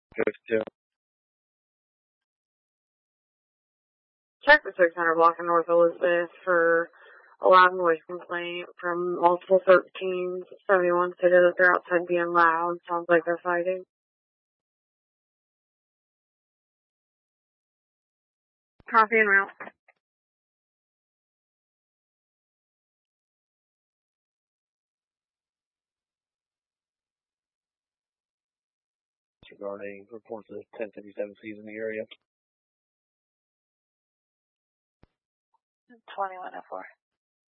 52. Check the 600 block in North Elizabeth for a loud noise complaint from multiple 13s. 71 stated that they're outside being loud. Sounds like they're fighting. Copy and route. Regarding reports of 1057 C's in the area. 2104.